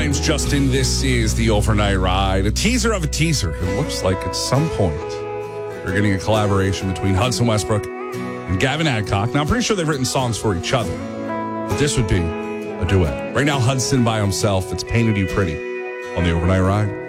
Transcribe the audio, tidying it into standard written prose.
name's Justin. This is the Overnight Ride. A teaser of a teaser. It looks like at some point we're getting a collaboration between Hudson Westbrook and Gavin Adcock. Now, I'm pretty sure they've written songs for each other, but this would be a duet. Right now, Hudson by himself. It's Painted You Pretty on the Overnight Ride.